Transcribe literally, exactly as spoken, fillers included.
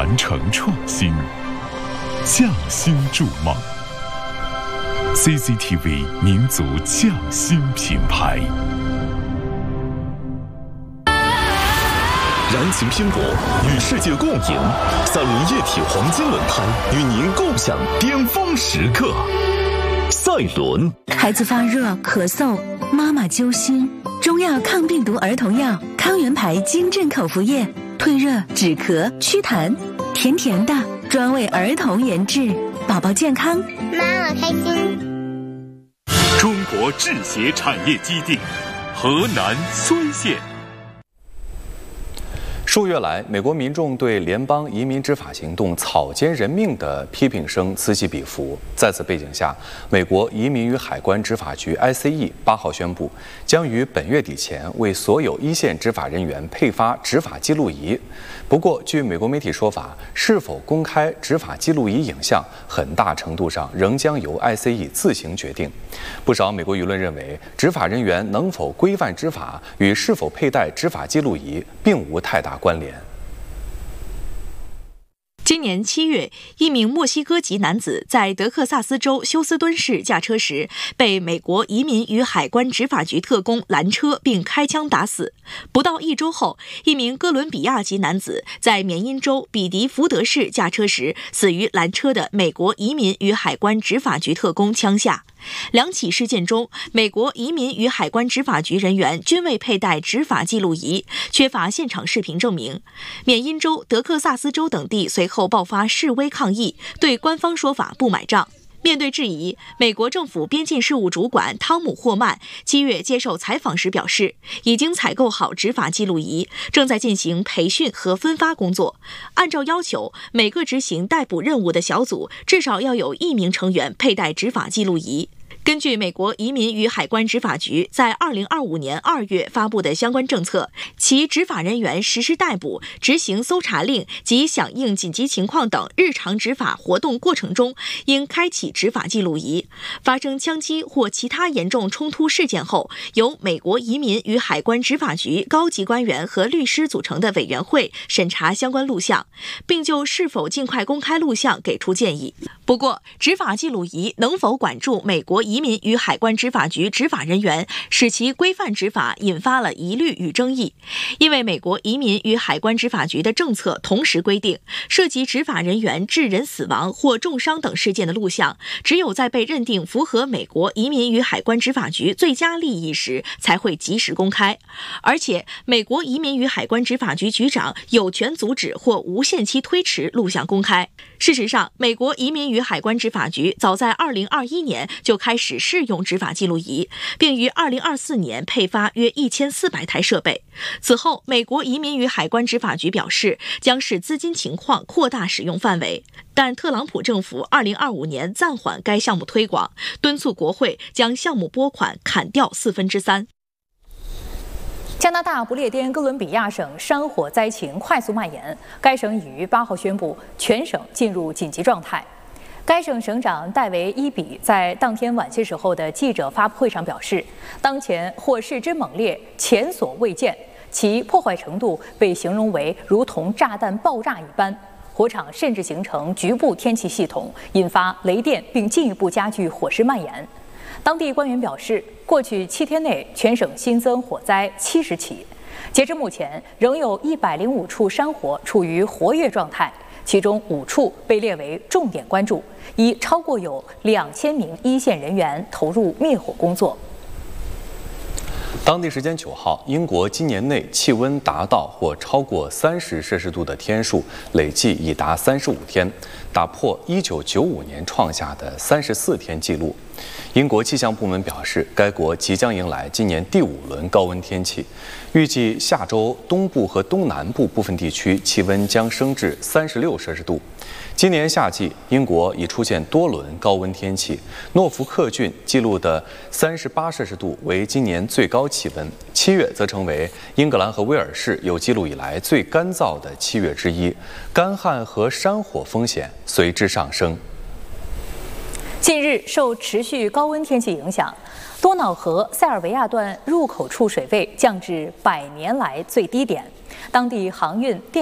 传承创新，匠心筑梦。C C T V 民族匠心品牌。燃情拼搏，与世界共赢。赛伦液体黄金轮胎与您共享巅峰时刻。赛伦。 孩子发热、咳嗽，妈妈揪心，中药抗病毒儿童药康源牌金镇口服液，退热、止咳、祛痰，甜甜的，专为儿童研制，宝宝健康， 妈妈开心。 中国制鞋产业基地，河南睢县。 数月来，美国民众对联邦移民执法行动草菅人命的批评声此起彼伏。在此背景下，美国移民与海关执法局 I C E 八号宣布，将于本月底前为所有一线执法人员配发执法记录仪。不过，据美国媒体说法，是否公开执法记录仪影像，很大程度上仍将由 I C E 自行决定。不少美国舆论认为，执法人员能否规范执法与是否佩戴执法记录仪并无太大关联。 今年七月，一名墨西哥籍男子在德克萨斯州休斯敦市驾车时，被美国移民与海关执法局特工拦车并开枪打死。不到一周后，一名哥伦比亚籍男子在缅因州比迪福德市驾车时，死于拦车的美国移民与海关执法局特工枪下。两起事件中，美国移民与海关执法局人员均未佩戴执法记录仪，缺乏现场视频证明。缅因州、德克萨斯州等地随后爆发示威抗议，对官方说法不买账。面对质疑，美国政府边境事务主管汤姆·霍曼七月接受采访时表示，已经采购好执法记录仪，正在进行培训和分发工作。按照要求，每个执行逮捕任务的小组至少要有一名成员佩戴执法记录仪。根据美国移民与海关执法局在二零二五年二月发布的相关政策，其执法人员实施逮捕、执行搜查令及响应紧急情况等日常执法活动过程中，应开启执法记录仪。发生枪击或其他严重冲突事件后，由美国移民与海关执法局高级官员和律师组成的委员会审查相关录像，并就是否尽快公开录像给出建议。不过，执法记录仪能否管住美国移民与海关执法局执法人员，使其规范执法，引发了疑虑与争议。因为美国移民与海关执法局的政策同时规定，涉及执法人员致人死亡或重伤等事件的录像，只有在被认定符合美国移民与海关执法局最佳利益时，才会及时公开。而且，美国移民与海关执法局局长有权阻止或无限期推迟录像公开。事实上，美国移民与海关执法局早在二零二一年就开始试用执法记录仪，并于二零二四年配发约一千四百台设备。此后，美国移民与海关执法局表示将视资金情况扩大使用范围，但特朗普政府二零二五年暂缓该项目推广，敦促国会将项目拨款砍掉四分之三。 加拿大不列颠哥伦比亚省山火灾情快速蔓延，该省已于八号宣布全省进入紧急状态。该省省长戴维·伊比在当天晚些时候的记者发布会上表示，当前火势之猛烈前所未见，其破坏程度被形容为如同炸弹爆炸一般，火场甚至形成局部天气系统，引发雷电，并进一步加剧火势蔓延。当地官员表示，过去七天内全省新增火灾七十起，截至目前，仍有一百零五处山火处于活跃状态，其中五处被列为重点关注，已超过有两千名一线人员投入灭火工作。 当地时间九号，英国今年内气温达到或超过三十摄氏度的天数累计已达三十五天，打破一九九五年创下的三十四天纪录。英国气象部门表示，该国即将迎来今年第五轮高温天气，预计下周东部和东南部部分地区气温将升至三十六摄氏度。今年夏季，英国已出现多轮高温天气，诺福克郡记录的三十八摄氏度为今年最高气温，七月则成为英格兰和威尔士有记录以来最干燥的七月之一，干旱和山火风险随之上升。 近日，受持续高温天气影响，多瑙河塞尔维亚段入口处水位降至百年来最低点，当地航运、电